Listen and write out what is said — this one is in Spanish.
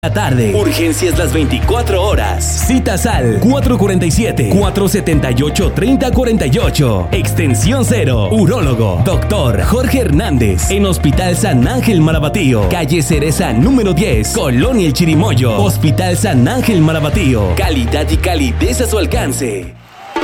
la tarde. Urgencias las 24 horas. Citas al 447-478-3048. Extensión 0. Urólogo. Doctor Jorge Hernández. En Hospital San Ángel Marabatío. Calle Cereza número 10. Colonia El Chirimoyo. Hospital San Ángel Marabatío. Calidad y calidez a su alcance.